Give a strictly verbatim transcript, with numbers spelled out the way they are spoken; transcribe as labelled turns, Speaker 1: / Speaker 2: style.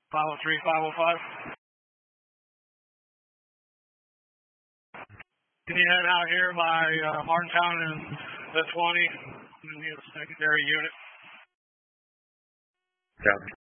Speaker 1: five oh three, five oh five. Can you head out here by uh, Martintown and the twenty? We need a secondary unit.
Speaker 2: Yeah.